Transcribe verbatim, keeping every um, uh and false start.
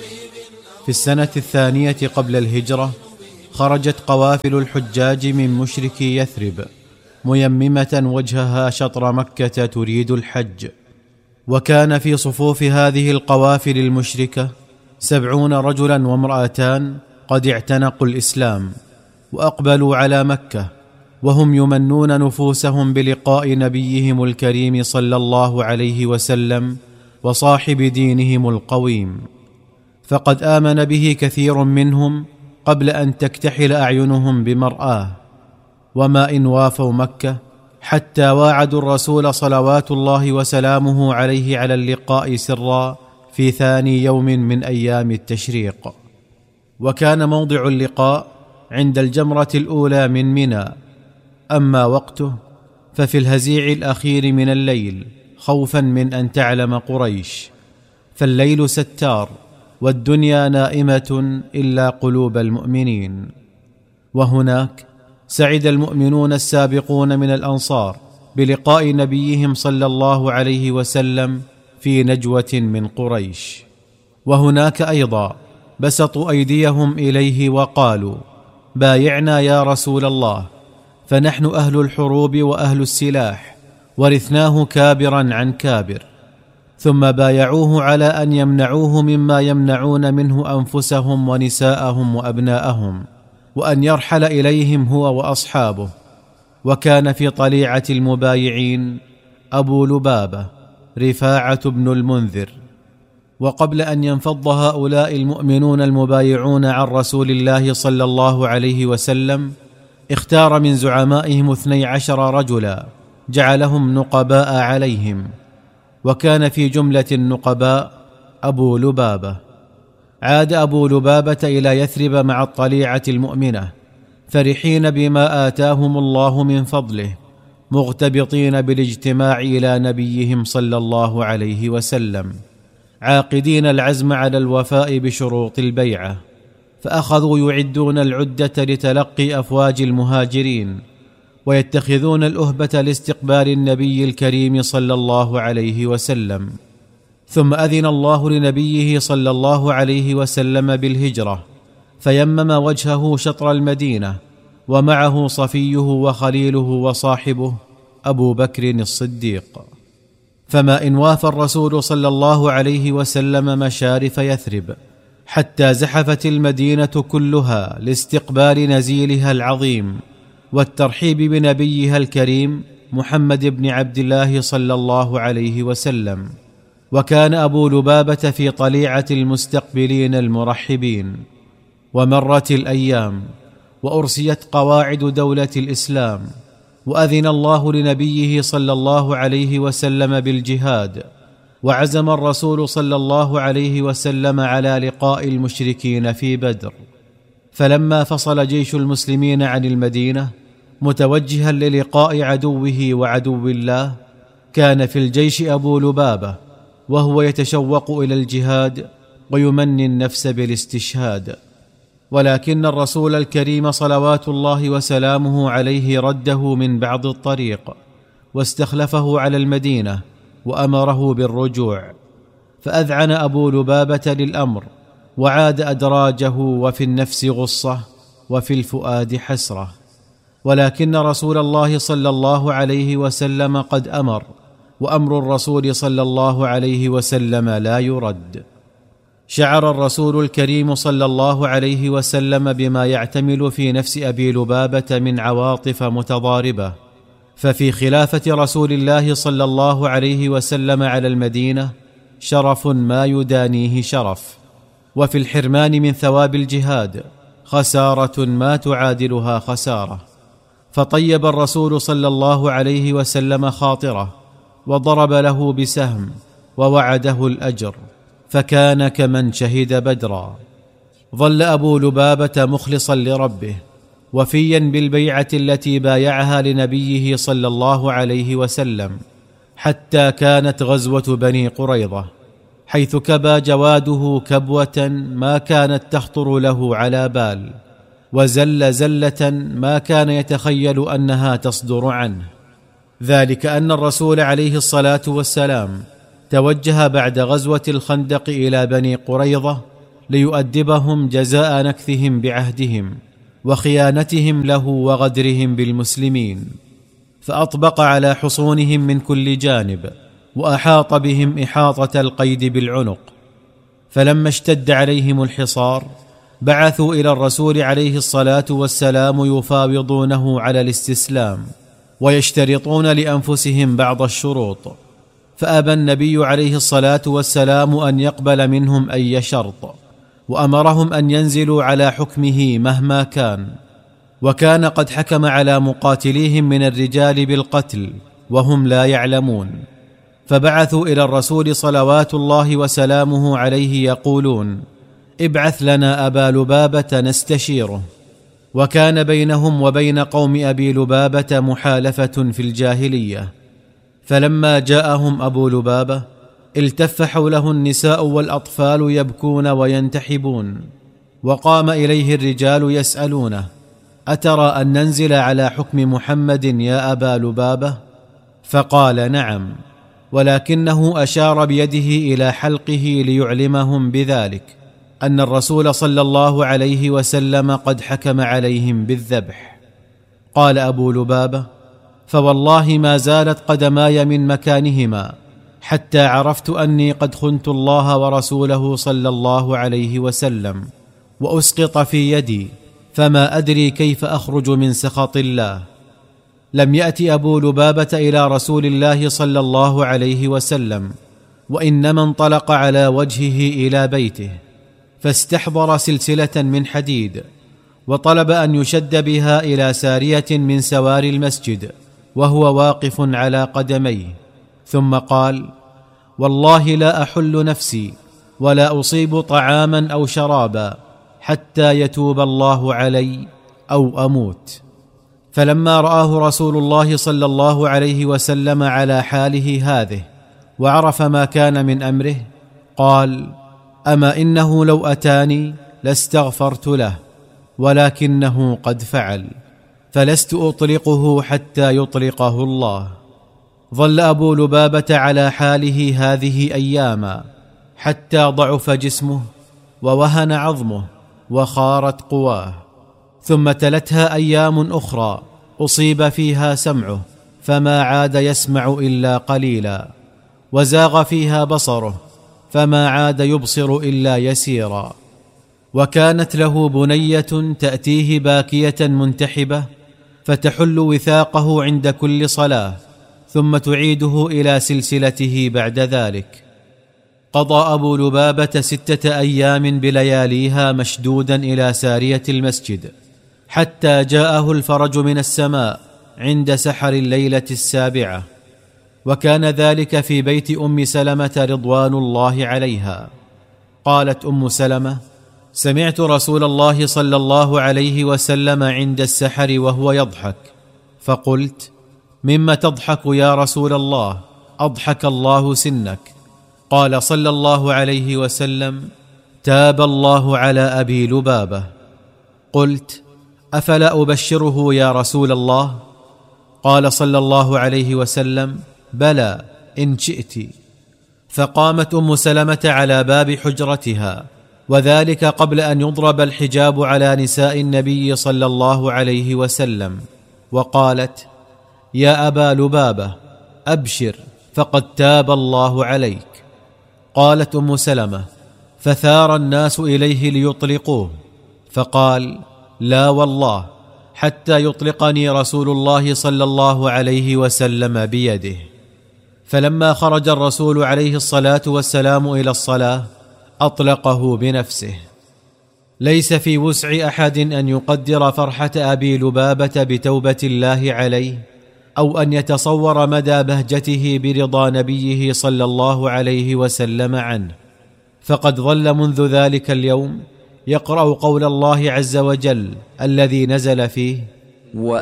في السنة الثانية قبل الهجرة خرجت قوافل الحجاج من مشركي يثرب ميممة وجهها شطر مكة تريد الحج. وكان في صفوف هذه القوافل المشركة سبعون رجلا وامرأتان قد اعتنقوا الإسلام وأقبلوا على مكة، وهم يمنون نفوسهم بلقاء نبيهم الكريم صلى الله عليه وسلم وصاحب دينهم القويم، فقد آمن به كثير منهم قبل أن تكتحل أعينهم بمرآه. وما إن وافوا مكة حتى واعدوا الرسول صلوات الله وسلامه عليه على اللقاء سرا في ثاني يوم من أيام التشريق. وكان موضع اللقاء عند الجمرة الأولى من منى، أما وقته ففي الهزيع الأخير من الليل، خوفا من أن تعلم قريش، فالليل ستار والدنيا نائمة إلا قلوب المؤمنين. وهناك سعد المؤمنون السابقون من الأنصار بلقاء نبيهم صلى الله عليه وسلم في نجوة من قريش. وهناك أيضا بسطوا أيديهم إليه وقالوا: بايعنا يا رسول الله، فنحن أهل الحروب وأهل السلاح، ورثناه كابرا عن كابر. ثم بايعوه على أن يمنعوه مما يمنعون منه أنفسهم ونساءهم وأبناءهم، وأن يرحل إليهم هو وأصحابه. وكان في طليعة المبايعين أبو لبابة رفاعة بن المنذر. وقبل أن ينفض هؤلاء المؤمنون المبايعون عن رسول الله صلى الله عليه وسلم، اختار من زعمائهم اثني عشر رجلا جعلهم نقباء عليهم، وكان في جملة النقباء أبو لبابة. عاد أبو لبابة إلى يثرب مع الطليعة المؤمنة فرحين بما آتاهم الله من فضله، مغتبطين بالاجتماع إلى نبيهم صلى الله عليه وسلم، عاقدين العزم على الوفاء بشروط البيعة. فأخذوا يعدون العدة لتلقي أفواج المهاجرين، ويتخذون الأهبة لاستقبال النبي الكريم صلى الله عليه وسلم. ثم أذن الله لنبيه صلى الله عليه وسلم بالهجرة، فيمم وجهه شطر المدينة، ومعه صفيه وخليله وصاحبه أبو بكر الصديق. فما إن وافى الرسول صلى الله عليه وسلم مشارف يثرب حتى زحفت المدينة كلها لاستقبال نزيلها العظيم والترحيب بنبيها الكريم محمد بن عبد الله صلى الله عليه وسلم. وكان أبو لبابة في طليعة المستقبلين المرحبين. ومرت الأيام وأرسيت قواعد دولة الإسلام، وأذن الله لنبيه صلى الله عليه وسلم بالجهاد، وعزم الرسول صلى الله عليه وسلم على لقاء المشركين في بدر. فلما فصل جيش المسلمين عن المدينة متوجها للقاء عدوه وعدو الله، كان في الجيش أبو لبابة وهو يتشوق إلى الجهاد ويمني النفس بالاستشهاد. ولكن الرسول الكريم صلوات الله وسلامه عليه رده من بعض الطريق، واستخلفه على المدينة وأمره بالرجوع. فأذعن أبو لبابة للأمر، وعاد أدراجه، وفي النفس غصة وفي الفؤاد حسرة. ولكن رسول الله صلى الله عليه وسلم قد أمر، وأمر الرسول صلى الله عليه وسلم لا يرد. شعر الرسول الكريم صلى الله عليه وسلم بما يعتمل في نفس أبي لبابة من عواطف متضاربة. ففي خلافة رسول الله صلى الله عليه وسلم على المدينة شرف ما يدانيه شرف، وفي الحرمان من ثواب الجهاد خسارة ما تعادلها خسارة. فطيب الرسول صلى الله عليه وسلم خاطره، وضرب له بسهم ووعده الأجر، فكان كمن شهد بدرا. ظل أبو لبابة مخلصا لربه وفيا بالبيعة التي بايعها لنبيه صلى الله عليه وسلم، حتى كانت غزوة بني قريظة، حيث كبى جواده كبوة ما كانت تخطر له على بال، وزل زلة ما كان يتخيل أنها تصدر عنه. ذلك أن الرسول عليه الصلاة والسلام توجه بعد غزوة الخندق إلى بني قريظة ليؤدبهم جزاء نكثهم بعهدهم وخيانتهم له وغدرهم بالمسلمين، فأطبق على حصونهم من كل جانب، وأحاط بهم إحاطة القيد بالعنق. فلما اشتد عليهم الحصار بعثوا إلى الرسول عليه الصلاة والسلام يفاوضونه على الاستسلام، ويشترطون لأنفسهم بعض الشروط، فأبى النبي عليه الصلاة والسلام أن يقبل منهم أي شرط، وأمرهم أن ينزلوا على حكمه مهما كان. وكان قد حكم على مقاتليهم من الرجال بالقتل وهم لا يعلمون، فبعثوا إلى الرسول صلوات الله وسلامه عليه يقولون: ابعث لنا أبا لبابة نستشيره. وكان بينهم وبين قوم أبي لبابة محالفة في الجاهلية. فلما جاءهم أبو لبابة التف حوله النساء والأطفال يبكون وينتحبون، وقام إليه الرجال يسألونه: أترى أن ننزل على حكم محمد يا أبا لبابة؟ فقال: نعم، ولكنه أشار بيده إلى حلقه ليعلمهم بذلك أن الرسول صلى الله عليه وسلم قد حكم عليهم بالذبح. قال أبو لبابة: فوالله ما زالت قدماي من مكانهما حتى عرفت أني قد خنت الله ورسوله صلى الله عليه وسلم، وأسقط في يدي، فما أدري كيف أخرج من سخط الله. لم يأت أبو لبابة إلى رسول الله صلى الله عليه وسلم، وإنما انطلق على وجهه إلى بيته، فاستحضر سلسلة من حديد، وطلب أن يشد بها إلى سارية من سواري المسجد وهو واقف على قدميه، ثم قال: والله لا أحل نفسي ولا أصيب طعاما أو شرابا حتى يتوب الله علي أو أموت. فلما رآه رسول الله صلى الله عليه وسلم على حاله هذه وعرف ما كان من أمره قال: أما إنه لو أتاني لاستغفرت له، ولكنه قد فعل، فلست أطلقه حتى يطلقه الله. ظل أبو لبابة على حاله هذه أياما حتى ضعف جسمه ووهن عظمه وخارت قواه، ثم تلتها أيام أخرى أصيب فيها سمعه فما عاد يسمع إلا قليلا، وزاغ فيها بصره فما عاد يبصر إلا يسيرا. وكانت له بنية تأتيه باكية منتحبة فتحل وثاقه عند كل صلاة، ثم تعيده إلى سلسلته بعد ذلك. قضى أبو لبابة ستة أيام بلياليها مشدودا إلى سارية المسجد، حتى جاءه الفرج من السماء عند سحر الليلة السابعة، وكان ذلك في بيت أم سلمة رضوان الله عليها. قالت أم سلمة: سمعت رسول الله صلى الله عليه وسلم عند السحر وهو يضحك، فقلت: مما تضحك يا رسول الله؟ أضحك الله سنك. قال صلى الله عليه وسلم: تاب الله على أبي لبابة. قلت: أفلا أبشره يا رسول الله؟ قال صلى الله عليه وسلم: بلى إن شئت. فقامت أم سلمة على باب حجرتها، وذلك قبل أن يضرب الحجاب على نساء النبي صلى الله عليه وسلم، وقالت: يا أبا لبابة أبشر فقد تاب الله عليك. قالت أم سلمة: فثار الناس إليه ليطلقوه، فقال: لا والله حتى يطلقني رسول الله صلى الله عليه وسلم بيده. فلما خرج الرسول عليه الصلاة والسلام إلى الصلاة أطلقه بنفسه. ليس في وسع أحد أن يقدر فرحة أبي لبابة بتوبة الله عليه، أو أن يتصور مدى بهجته برضا نبيه صلى الله عليه وسلم عنه، فقد ظل منذ ذلك اليوم يقرأ قول الله عز وجل الذي نزل فيه: